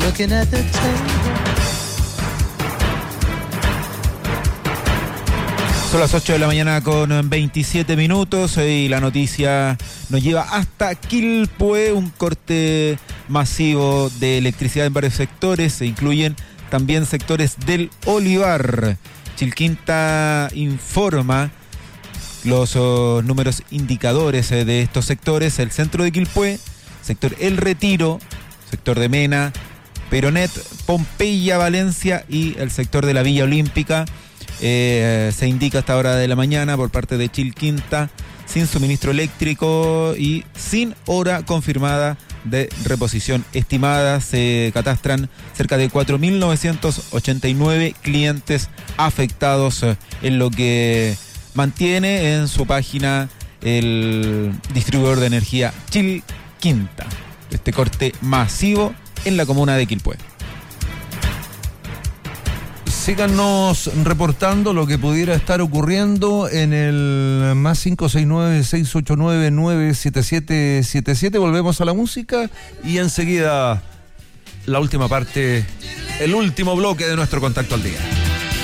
looking at the table. Son las 8 de la mañana con 27 minutos y la noticia nos lleva hasta Quilpué. Un corte masivo de electricidad en varios sectores, se incluyen también sectores del Olivar. Chilquinta informa los números indicadores de estos sectores: el centro de Quilpué, sector El Retiro, sector de Mena, Peronet, Pompeya, Valencia y el sector de la Villa Olímpica. Se indica a esta hora de la mañana por parte de Chilquinta sin suministro eléctrico y sin hora confirmada de reposición estimada. Se catastran cerca de 4.989 clientes afectados, en lo que mantiene en su página el distribuidor de energía Chilquinta. Este corte masivo en la comuna de Quilpué. Síganos reportando lo que pudiera estar ocurriendo en el más 569-689-97777. Volvemos a la música y enseguida la última parte, el último bloque de nuestro Contacto al Día.